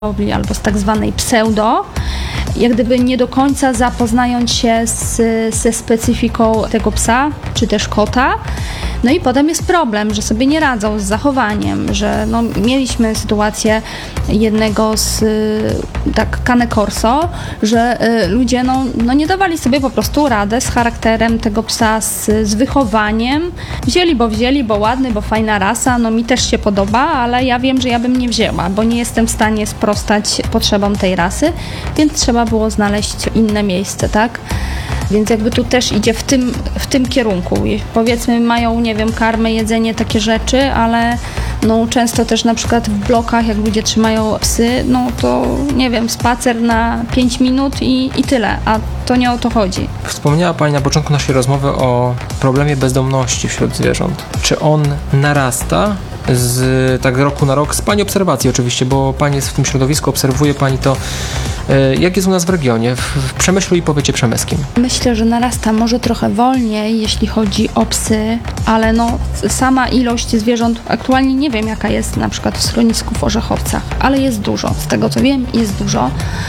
albo z tak zwanej pseudo, jak gdyby nie do końca zapoznając się ze specyfiką tego psa, czy też kota. No i potem jest problem, że sobie nie radzą z zachowaniem, że no, mieliśmy sytuację jednego z Cane Corso, że ludzie no nie dawali sobie po prostu radę z charakterem tego psa, z wychowaniem. Wzięli, bo ładny, bo fajna rasa, no mi też się podoba, ale ja wiem, że ja bym nie wzięła, bo nie jestem w stanie sprostać potrzebom tej rasy, więc trzeba było znaleźć inne miejsce, tak? Więc jakby tu też idzie w tym kierunku. Powiedzmy mają, nie wiem, karmę, jedzenie, takie rzeczy, ale no często też na przykład w blokach, jak ludzie trzymają psy, no to nie wiem, spacer na 5 minut i tyle, a to nie o to chodzi. Wspomniała Pani na początku naszej rozmowy o problemie bezdomności wśród zwierząt. Czy on narasta z tak roku na rok, z Pani obserwacji oczywiście, bo Pani jest w tym środowisku, obserwuje Pani to, jak jest u nas w regionie, w Przemyślu i powiecie przemyskim? Myślę, że narasta może trochę wolniej, jeśli chodzi o psy, ale no sama ilość zwierząt, aktualnie nie wiem jaka jest na przykład w schronisku w Orzechowcach, ale jest dużo, z tego co wiem jest dużo.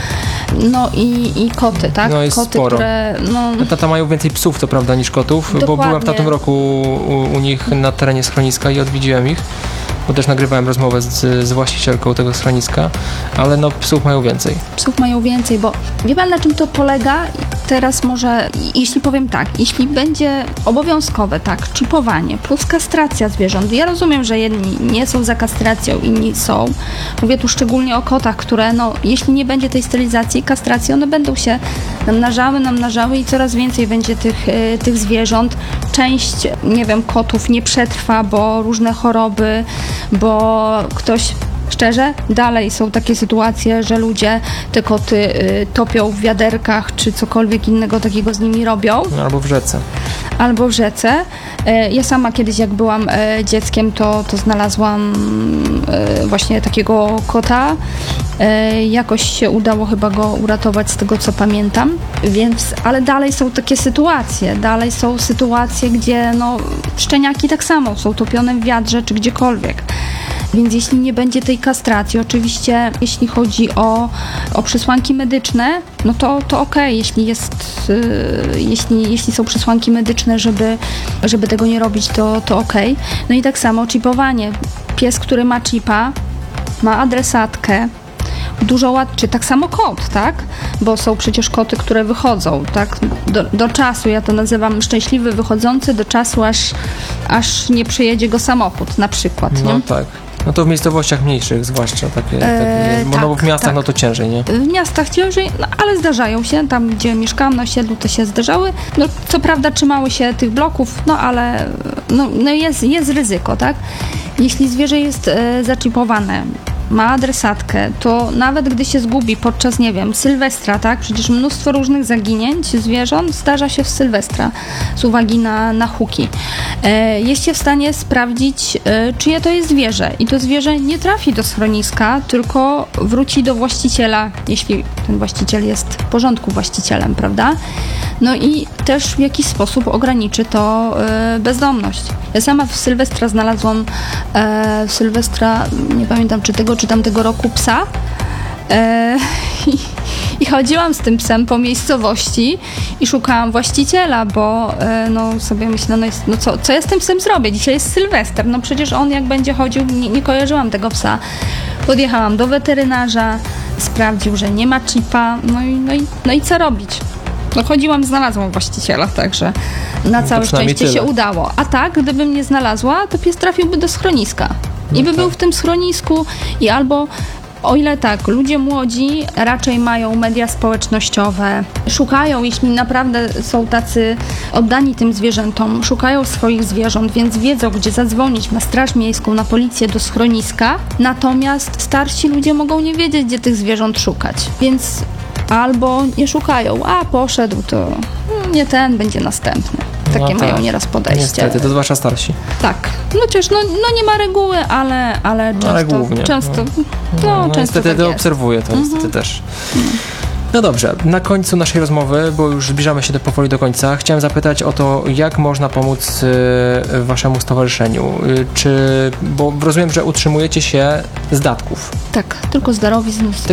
No i koty, tak? No jest koty, sporo. Które... Tata mają więcej psów, to prawda, niż kotów, Dokładnie. Bo byłem w tamtym roku u nich na terenie schroniska i odwiedziłem ich, bo też nagrywałem rozmowę z właścicielką tego schroniska, ale no psów mają więcej. Psów mają więcej, bo wie pan na czym to polega? Teraz może, jeśli powiem tak, jeśli będzie obowiązkowe, tak, czipowanie plus kastracja zwierząt. Ja rozumiem, że jedni nie są za kastracją, inni są. Mówię tu szczególnie o kotach, które no, jeśli nie będzie tej sterylizacji, kastracji, one będą się namnażały i coraz więcej będzie tych zwierząt. Część, nie wiem, kotów nie przetrwa, bo różne choroby, bo ktoś... Szczerze, dalej są takie sytuacje, że ludzie te koty topią w wiaderkach, czy cokolwiek innego takiego z nimi robią. Albo w rzece. Ja sama kiedyś, jak byłam dzieckiem, to znalazłam właśnie takiego kota. Jakoś się udało chyba go uratować, z tego co pamiętam. Ale dalej są takie sytuacje. Dalej są sytuacje, gdzie no, szczeniaki tak samo są topione w wiadrze, czy gdziekolwiek. Więc jeśli nie będzie tej kastracji, oczywiście jeśli chodzi o przesłanki medyczne, no to okej, jeśli są przesłanki medyczne, żeby tego nie robić, to okej. No i tak samo czipowanie. Pies, który ma chipa, ma adresatkę, czy tak samo kot, tak? Bo są przecież koty, które wychodzą, tak? Do czasu, ja to nazywam szczęśliwy wychodzący, do czasu aż nie przejedzie go samochód, na przykład. No nie? tak. No to w miejscowościach mniejszych zwłaszcza takie bo w miastach tak. No to ciężej, nie? W miastach ciężej, no, ale zdarzają się, tam gdzie mieszkam na osiedlu to się zdarzały. No co prawda trzymały się tych bloków, no ale no jest ryzyko, tak? Jeśli zwierzę jest zaczipowane, ma adresatkę, to nawet gdy się zgubi podczas, nie wiem, Sylwestra, tak? Przecież mnóstwo różnych zaginięć zwierząt zdarza się w Sylwestra z uwagi na huki. Jest się w stanie sprawdzić, czyje to jest zwierzę. I to zwierzę nie trafi do schroniska, tylko wróci do właściciela, jeśli ten właściciel jest w porządku właścicielem, prawda? No i też w jakiś sposób ograniczy to bezdomność. Ja sama w Sylwestra znalazłam nie pamiętam czy tego, czy tamtego roku psa i chodziłam z tym psem po miejscowości i szukałam właściciela, bo no sobie myślę, co ja z tym psem zrobię? Dzisiaj jest Sylwester, no przecież on jak będzie chodził, nie kojarzyłam tego psa. Podjechałam do weterynarza, sprawdził, że nie ma chipa, no i co robić? No chodziłam, znalazłam właściciela, także na całe szczęście się udało. A tak, gdybym nie znalazła, to pies trafiłby do schroniska. I by był w tym schronisku i albo, o ile tak, ludzie młodzi raczej mają media społecznościowe, szukają, jeśli naprawdę są tacy oddani tym zwierzętom, szukają swoich zwierząt, więc wiedzą, gdzie zadzwonić na straż miejską, na policję, do schroniska. Natomiast starsi ludzie mogą nie wiedzieć, gdzie tych zwierząt szukać, więc albo nie szukają, a poszedł, to nie ten, będzie następny. Takie mają nieraz podejście. Niestety, to zwłaszcza starsi. Tak. No chociaż nie ma reguły, ale często. Ale głównie. Często często niestety tak obserwuję to niestety też. No dobrze, na końcu naszej rozmowy, bo już zbliżamy się powoli do końca, chciałem zapytać o to, jak można pomóc waszemu stowarzyszeniu. Bo rozumiem, że utrzymujecie się z datków. Tak, tylko z darowizn.